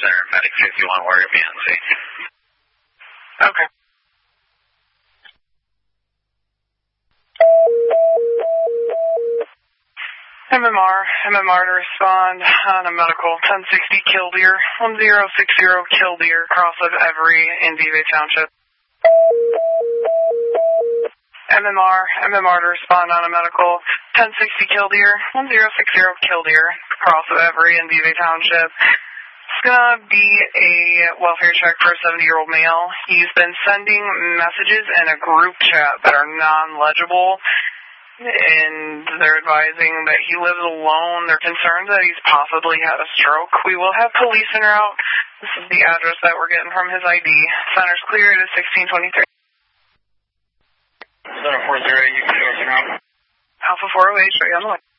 Center, Medic 51, Warrior BNC. Okay. MMR to respond on a medical 1060 Killdeer, 1060 Killdeer, cross of Every in Vevay Township. MMR to respond on a medical 1060 Killdeer, 1060 Killdeer, cross of Every in Vevay Township. It's gonna be a welfare check for a 70-year-old male. He's been sending messages in a group chat that are non-legible, and they're advising that he lives alone. They're concerned that he's possibly had a stroke. We will have police en route. This is the address that we're getting from his ID. Center's clear. It is 1623. Center 408, you can go now. Alpha 408, straight on the way.